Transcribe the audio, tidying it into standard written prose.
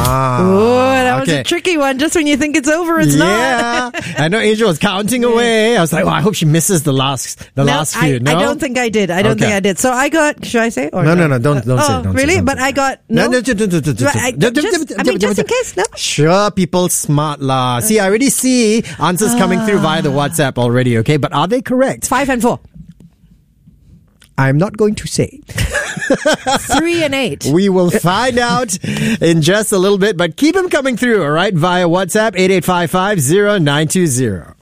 That was a tricky one. Just when you think it's over, it's not. I know Angel was counting away. I was like, I hope she misses the last few. No, I don't think I did. I don't think I did. So I got, should I say? Or no, don't say it. Don't really? Say, but I got, just in case, no? Sure, people smart lah. See, I already see answers coming through via the WhatsApp already, okay? But are they correct? 5 and 4. I'm not going to say. 3 and 8. We will find out in just a little bit, but keep them coming through, all right? Via WhatsApp, 88550920.